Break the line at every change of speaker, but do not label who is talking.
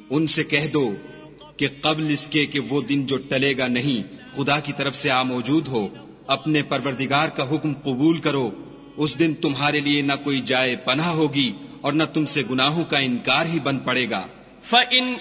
उनसे कह दो कि कब्ल इसके कि वो दिन जो टलेगा नहीं खुदा की तरफ से आ मौजूद हो, अपने परवरदिगार का हुक्म कबूल करो। उस दिन तुम्हारे लिए न कोई जाए पनाह होगी और न तुमसे गुनाहों का इनकार ही बन पड़ेगा।
फ़इन